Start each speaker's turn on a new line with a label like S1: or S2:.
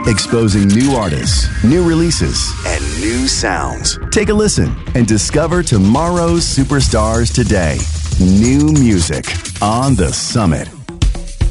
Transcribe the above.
S1: exposing new artists, new releases, and new sounds. Take a listen and discover tomorrow's superstars today. New music on The Summit.